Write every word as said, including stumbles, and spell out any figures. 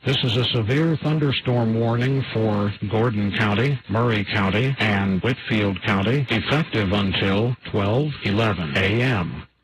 This is a severe thunderstorm warning for Gordon County, Murray County, and Whitfield County, effective until twelve eleven a m